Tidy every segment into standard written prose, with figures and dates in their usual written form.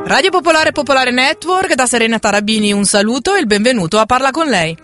Radio Popolare Popolare Network, da Serena Tarabini un saluto e il benvenuto a Parla con lei.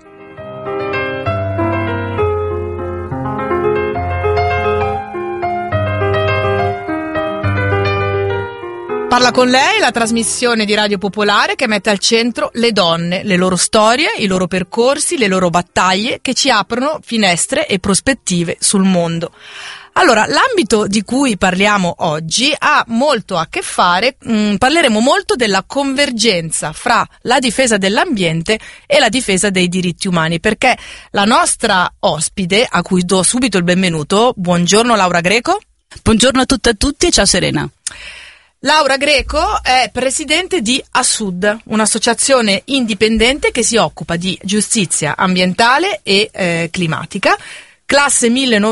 Parla con lei, la trasmissione di Radio Popolare che mette al centro le donne, le loro storie, i loro percorsi, le loro battaglie che ci aprono finestre e prospettive sul mondo. Allora, l'ambito di cui parliamo oggi ha molto a che fare, parleremo molto della convergenza fra la difesa dell'ambiente e la difesa dei diritti umani, perché la nostra ospite, a cui do subito il benvenuto, buongiorno Laura Greco. Buongiorno a tutte e a tutti e ciao Serena. Laura Greco è presidente di ASUD, un'associazione indipendente che si occupa di giustizia ambientale e climatica. Classe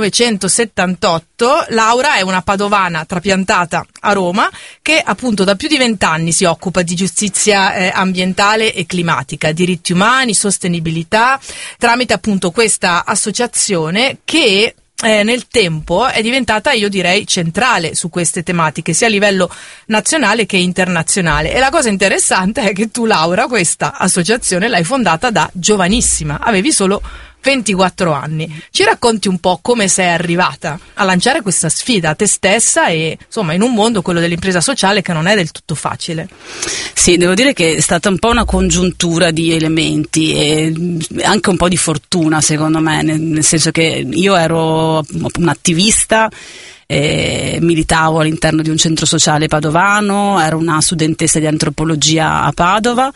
1978, Laura è una padovana trapiantata a Roma che appunto da più di 20 anni si occupa di giustizia ambientale e climatica, diritti umani, sostenibilità, tramite appunto questa associazione che nel tempo è diventata, io direi, centrale su queste tematiche, sia a livello nazionale che internazionale. E la cosa interessante è che tu, Laura, questa associazione l'hai fondata da giovanissima, avevi solo 24 anni. Ci racconti un po' come sei arrivata a lanciare questa sfida a te stessa e insomma in un mondo, quello dell'impresa sociale, che non è del tutto facile. Sì, devo dire che è stata un po' una congiuntura di elementi e anche un po' di fortuna, secondo me, nel senso che io ero un'attivista, militavo all'interno di un centro sociale padovano, ero una studentessa di antropologia a Padova.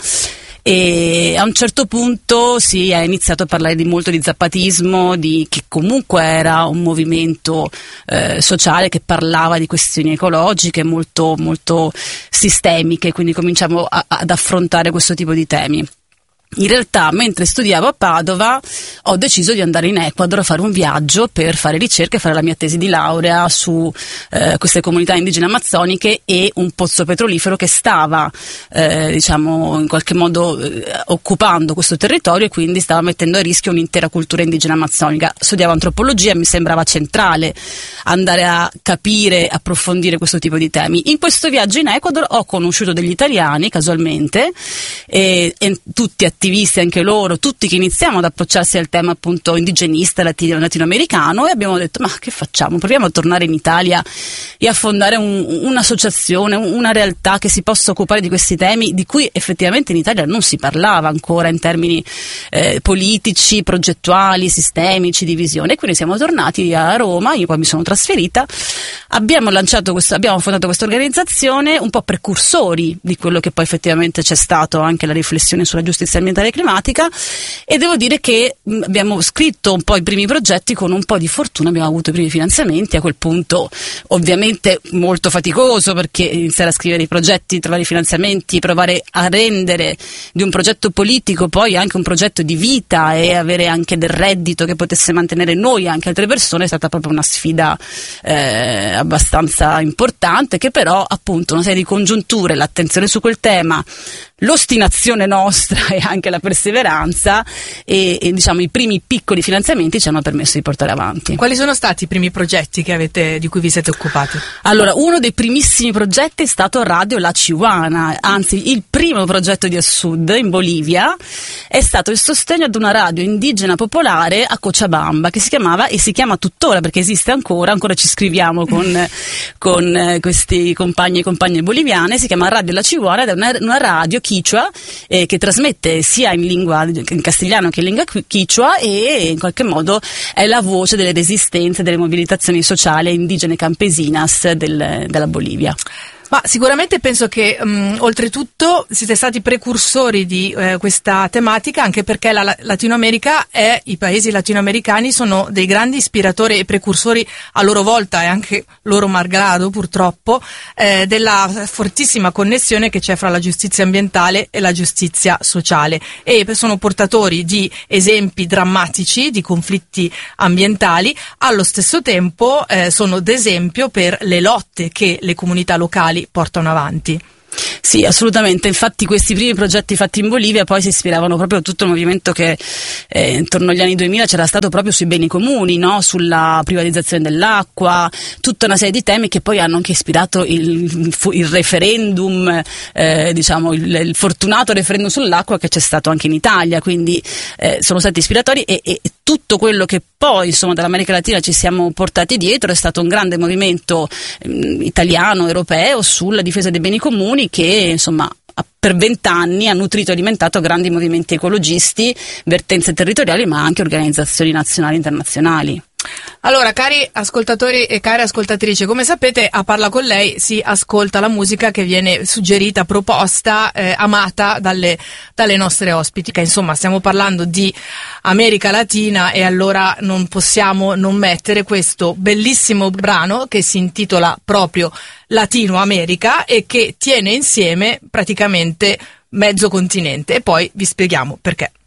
E a un certo punto si è iniziato a parlare molto di zappatismo, che comunque era un movimento sociale che parlava di questioni ecologiche molto, molto sistemiche, quindi cominciamo ad affrontare questo tipo di temi. In realtà, mentre studiavo a Padova, ho deciso di andare in Ecuador a fare un viaggio per fare ricerche e fare la mia tesi di laurea su queste comunità indigene amazzoniche e un pozzo petrolifero che stava, in qualche modo occupando questo territorio e quindi stava mettendo a rischio un'intera cultura indigena amazzonica. Studiavo antropologia e mi sembrava centrale andare a capire, approfondire questo tipo di temi. In questo viaggio in Ecuador ho conosciuto degli italiani, casualmente, e tutti attivisti anche loro, tutti che iniziamo ad approcciarsi al tema appunto indigenista latinoamericano, e abbiamo detto: ma che facciamo? Proviamo a tornare in Italia e a fondare un'associazione, una realtà che si possa occupare di questi temi di cui effettivamente in Italia non si parlava ancora in termini politici, progettuali, sistemici, di visione. E quindi siamo tornati a Roma, io poi mi sono trasferita, abbiamo fondato questa organizzazione, un po' precursori di quello che poi effettivamente c'è stato anche la riflessione sulla giustizia ambientale e climatica, e devo dire che abbiamo scritto un po' i primi progetti con un po' di fortuna, abbiamo avuto i primi finanziamenti. A quel punto ovviamente molto faticoso, perché iniziare a scrivere i progetti, trovare i finanziamenti, provare a rendere di un progetto politico poi anche un progetto di vita e avere anche del reddito che potesse mantenere noi e anche altre persone, è stata proprio una sfida abbastanza importante, che però appunto una serie di congiunture, l'attenzione su quel tema, l'ostinazione nostra e anche la perseveranza e diciamo i primi piccoli finanziamenti ci hanno permesso di portare avanti. Quali sono stati i primi progetti di cui vi siete occupati? Allora, uno dei primissimi progetti è stato Radio La Chihuana, anzi il primo progetto di ASUD in Bolivia è stato il sostegno ad una radio indigena popolare a Cochabamba, che si chiamava e si chiama tuttora, perché esiste ancora ci scriviamo con questi compagni e compagne boliviane. Si chiama Radio La Chihuana ed è una radio Quichua che trasmette sia in castigliano che in lingua Quichua, e in qualche modo è la voce delle resistenze, delle mobilitazioni sociali indigene campesinas della Bolivia. Ma sicuramente penso che oltretutto siete stati precursori di questa tematica, anche perché la Latino America i paesi latinoamericani sono dei grandi ispiratori e precursori a loro volta, e anche loro malgrado purtroppo, della fortissima connessione che c'è fra la giustizia ambientale e la giustizia sociale, e sono portatori di esempi drammatici di conflitti ambientali. Allo stesso tempo sono d'esempio per le lotte che le comunità locali portano avanti. Sì, assolutamente, infatti questi primi progetti fatti in Bolivia poi si ispiravano proprio a tutto il movimento che intorno agli anni 2000 c'era stato proprio sui beni comuni, no? Sulla privatizzazione dell'acqua, tutta una serie di temi che poi hanno anche ispirato il referendum, diciamo il fortunato referendum sull'acqua che c'è stato anche in Italia, quindi sono stati ispiratori e tutto quello che poi insomma dall'America Latina ci siamo portati dietro è stato un grande movimento italiano, europeo sulla difesa dei beni comuni che insomma per 20 anni ha nutrito e alimentato grandi movimenti ecologisti, vertenze territoriali ma anche organizzazioni nazionali e internazionali. Allora, cari ascoltatori e care ascoltatrici, come sapete a Parla con lei si ascolta la musica che viene suggerita, proposta, amata dalle nostre ospiti, che insomma stiamo parlando di America Latina e allora non possiamo non mettere questo bellissimo brano che si intitola proprio Latino America e che tiene insieme praticamente mezzo continente e poi vi spieghiamo perché.